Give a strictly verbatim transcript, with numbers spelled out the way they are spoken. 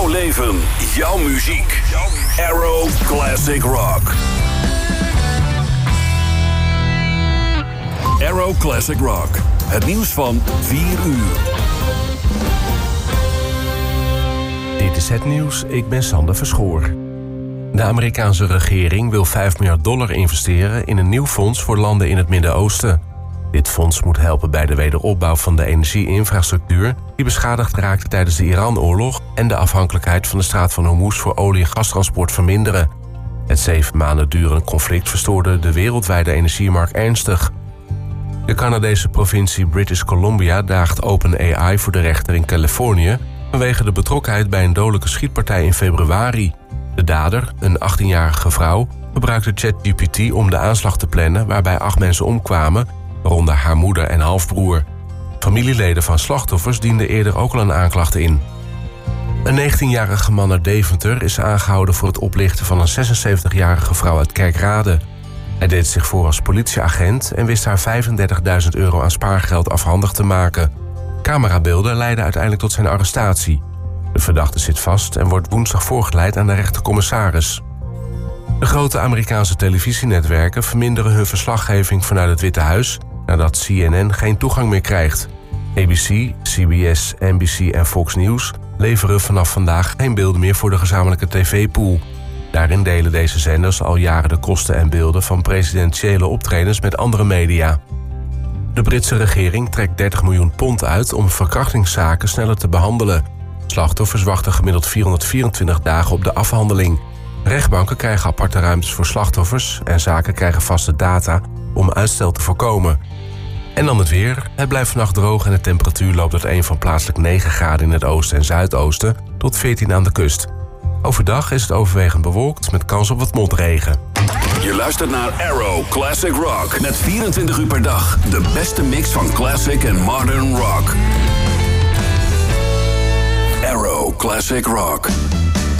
Jouw leven, jouw muziek. Arrow Classic Rock. Arrow Classic Rock. Het nieuws van vier uur. Dit is het nieuws, ik ben Sander Verschoor. De Amerikaanse regering wil vijf miljard dollar investeren in een nieuw fonds voor landen in het Midden-Oosten. Dit fonds moet helpen bij de wederopbouw van de energie-infrastructuur die beschadigd raakte tijdens de Iran-oorlog en de afhankelijkheid van de straat van Hormuz voor olie- en gastransport verminderen. Het zeven maanden durende conflict verstoorde de wereldwijde energiemarkt ernstig. De Canadese provincie British Columbia daagt OpenAI voor de rechter in Californië vanwege de betrokkenheid bij een dodelijke schietpartij in februari. De dader, een achttienjarige vrouw, gebruikte ChatGPT om de aanslag te plannen waarbij acht mensen omkwamen, waaronder haar moeder en halfbroer. Familieleden van slachtoffers dienden eerder ook al een aanklacht in. Een negentienjarige man uit Deventer is aangehouden voor het oplichten van een zesenzeventigjarige vrouw uit Kerkrade. Hij deed zich voor als politieagent en wist haar vijfendertigduizend euro aan spaargeld afhandig te maken. Camerabeelden leidden uiteindelijk tot zijn arrestatie. De verdachte zit vast en wordt woensdag voorgeleid aan de rechtercommissaris. De grote Amerikaanse televisienetwerken verminderen hun verslaggeving vanuit het Witte Huis nadat C N N geen toegang meer krijgt. A B C, C B S, N B C en Fox News leveren vanaf vandaag geen beelden meer voor de gezamenlijke tv-pool. Daarin delen deze zenders al jaren de kosten en beelden van presidentiële optredens met andere media. De Britse regering trekt dertig miljoen pond uit om verkrachtingszaken sneller te behandelen. Slachtoffers wachten gemiddeld vierhonderdvierentwintig dagen op de afhandeling. Rechtbanken krijgen aparte ruimtes voor slachtoffers en zaken krijgen vaste data om uitstel te voorkomen. En dan het weer. Het blijft vannacht droog en de temperatuur loopt uiteen van plaatselijk negen graden in het oosten en zuidoosten tot veertien aan de kust. Overdag is het overwegend bewolkt met kans op wat motregen. Je luistert naar Arrow Classic Rock met vierentwintig uur per dag de beste mix van classic en modern rock. Arrow Classic Rock.